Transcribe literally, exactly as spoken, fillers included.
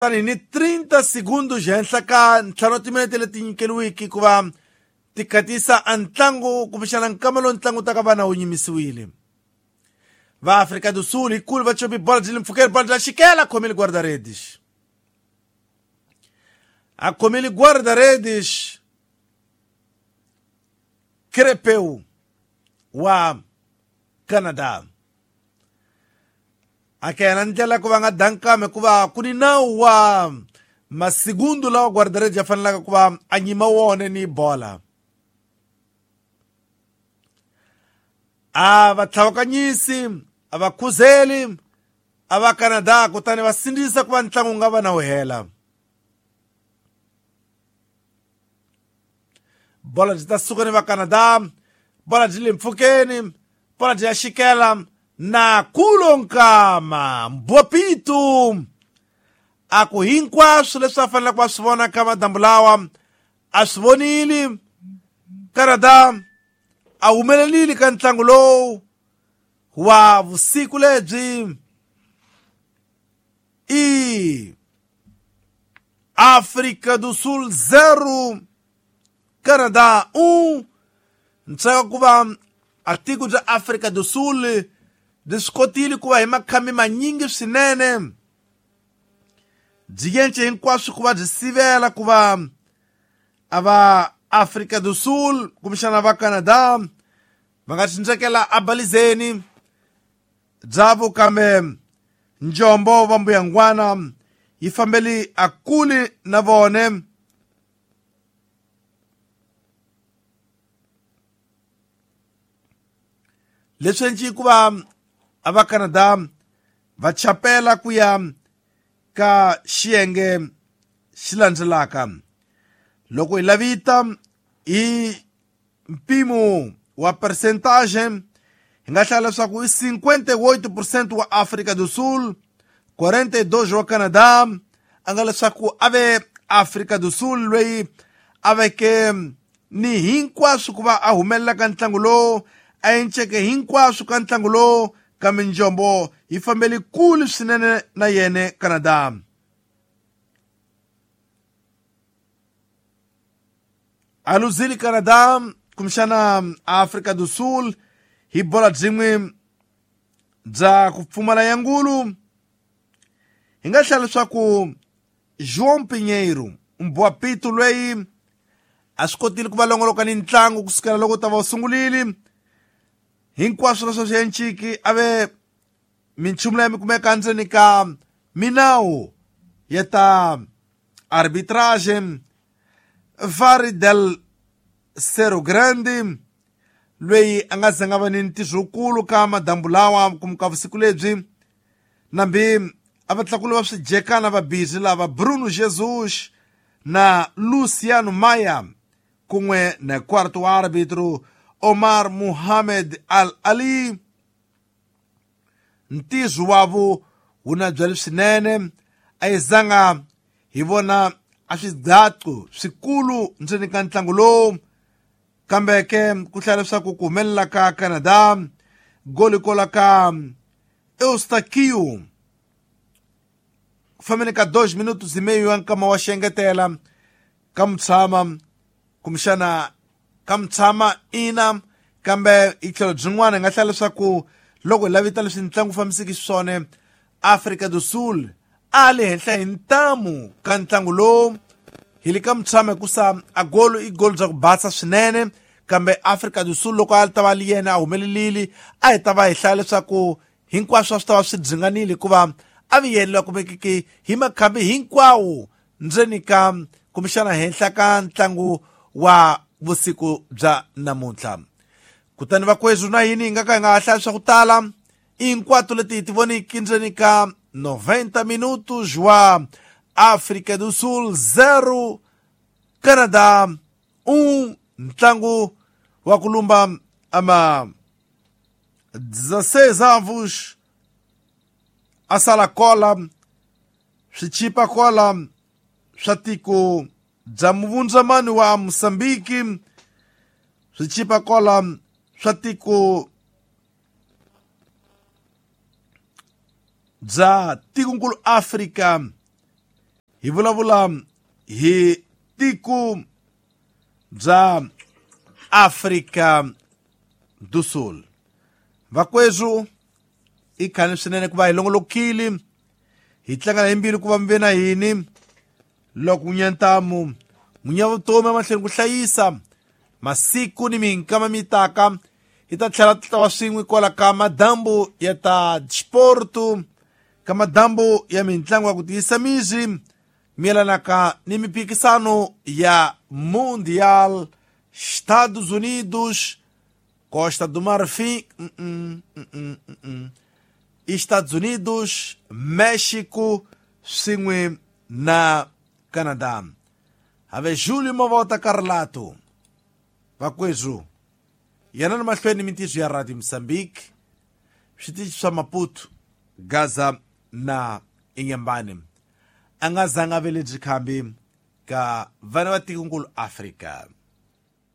ni trinta segundos henhla ka ntlhanu wa timinete leti nyikeliwiki ku va ti khatisa a ntlangu kumbexana nkama lowu ntlangu ta ka vana wu yimisiwile. Va África do Sul hikulu va chopi bola byi le mpfhukeni, bola byi la xikela, khomile Guarda-Redes. A khomile Guarda-Redes Krepeu wa Canada. A kena ndlela ku va nga dankame ku va ku ni nawu wa masegundu lawa Guarda-Redes ya fanelaka ku va a nyima wona ni bola. A vatlhavakanyisi, a vakhuzeli, a va Canada kutani va sindzisa ku va ntlangu nga va na wu hela. Bola byi ta suka ni va Canada, bola byi le mpfhukeni, bola byi ya xikela na Kulo Nkama Mbopitu. A ku hinkwaswo leswi a faneleke va swi vona ka madambu lawa a swi vonile. Canada a humelelile ka ntlangu lowu wa vusiku lebyi. I África do Sul zero Canada um. Ntseka ku va a tiko bya África do Sul byi swi kotile ku va hi makhami manyingi swinene byi yence hinkwaswo ku va byi sivela ku va a va África do Sul kumbexana va Canada va nga cincekela a balizeni byavo, kambe njombo va mbuyangwana yi fambeli a kule na vone. Leswi endli ku va a va Canada va chapela ku ya ka xiyenge xi landzelaka. Loko hi lavita hi mpimo wa percentage hi nga hlaya leswaku i cinquenta e oito por cento wa África do Sul, quarenta e dois wa Canada, a nga leswaku a ve África do Sul loyi a veke ni hinkwaswo ku va a humelela ka ntlangu lowu, a enceke hinkwaswo ka ntlangu lowu, kambe njombo yi fambeli kule swinene na yene Canada. A luzile Canada kumbexana África do Sul hi bola byin'we bya ku pfumala yangulu. Hi nga hlaya leswaku João Pinheiro Mbopitu loyi a swi kotile ku va longoloka ni ntlangu kusukela loko ta va wu sungulile. Hinkwaswo leswo swi enciki a ve minchumu leyi mi kumeka endzeni ka minawu ya ta arbitrage. Vari del Cerro Grande loyi a nga zanga va ni ntirho wukulu ka madambu lawa kumuka vusiku lebyi, nambi a va tlakula va swijekana va busy lava Bruno Jesus na Luciano Maia kun'we na quarto árbitro Omar Mohamed Al Ali. Ntirho wavo wu na byele swinene, a hi zanga hi vona a swidlato swikulu ndzeni ka ntlangu lowu, kambe ke ku hlaya leswaku ku humelela ka Canada goli kola ka Eustáquio ku fambeni ka dos minutos e meio ya nkama wa xengetela ka mutshama kumbexana ka mutshama ina, kambe hi tlhelo byin'wana hi nga hlaya leswaku loko hi lavita leswi ntlangu fambisiki xiswona África do Sul a le henhla hi ntamu ka ntlangu lowu. Hi le ka mutshama hikusa a golo i golo bya ku basa swinene, kambe África do Sul loko a ta va li yena a humelelile a hi ta va hi hlaya leswaku hinkwaswo a swi ta va swi dzinganile hikuva a vi yeni la kumekiki hi makhambi hinkwawo ndzeni ka kumbexana henhla ka ntlangu wa vusiku bya namuntlha. Kutani va kwezu na yini hi nga ka hi nga hlaya swa ku tala hinkwato leti hi ti voniki ndzeni ka noventa minutos wa África do Sul zero Canada um. Ntlangu wa ku lumba ama dezesseis avos a sala kola swichipa kola swa tiko bya muvundzamani wa Moçambique, swichipa kola swa tiko bya tikonkulu Afrika hi vulavula hi tiko bya Afrika do Sul. Vakwezu i khani swinene ku va hi longolokile hi tlanga hi mbilu ku va mi ve na hini loko n'winyantamu n'winya vutomi emahlweni ku hlayisa masiku ni minkama mi taka hi ta tlhela ta va swin'we kwala ka madambu ya ta xiportu ka madambu ya mitlangu ya ku tiyisa mizwi mielanaka ni mipikisano ya Mundial, Estados Unidos, Costa do Marfim, mm -mm, mm -mm, mm -mm. Estados Unidos, México, swin'we na Canadá. Have Júlio Mavota Carlato. Vakwezu. Yana na mahlweni mintiso ya Radio Moçambique. Switichi swa Maputo, Gaza na Inhambane. Anga zanga vele byi khambi ka vana va tikonkulu Afrika.